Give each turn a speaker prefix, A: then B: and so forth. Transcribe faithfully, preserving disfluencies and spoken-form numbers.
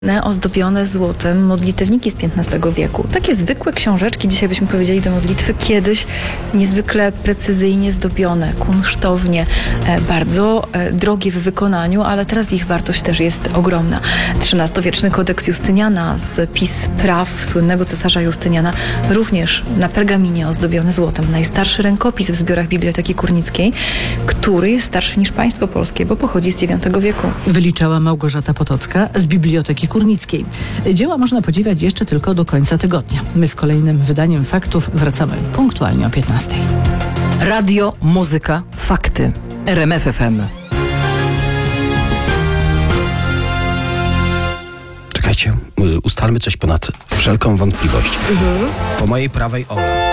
A: ozdobione złotem modlitewniki z piętnastego wieku. Takie zwykłe książeczki, dzisiaj byśmy powiedzieli do modlitwy, kiedyś niezwykle precyzyjnie zdobione, kunsztownie, e, bardzo e, drogie w wykonaniu, ale teraz ich wartość też jest ogromna. trzynastowieczny kodeks Justyniana z pism praw słynnego cesarza Justyniana, również na pergaminie ozdobiony złotem. Najstarszy rękopis w zbiorach Biblioteki Kurnickiej, który jest starszy niż państwo polskie, bo pochodzi z dziewiątego wieku.
B: Wyliczała Małgorzata Potocka z Biblioteki Kurnickiej. Dzieła można podziwiać jeszcze tylko do końca tygodnia. My z kolejnym wydaniem faktów wracamy punktualnie o piętnastej.
C: Radio, muzyka, fakty. R M F F M.
D: Czekajcie, ustalmy coś ponad wszelką wątpliwość. Po mojej prawej Ola.